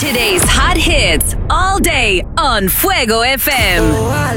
Today's hot hits all day on Fuego FM.